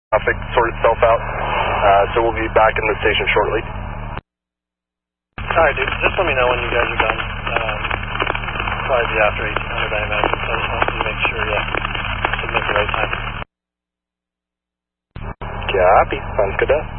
traffic sort itself out. So we'll be back in the station shortly. Alright, dude. Just let me know when you guys are done. Probably be after 1800, I imagine. So I just wanted to make sure you submit the right time. Copy. Sounds good.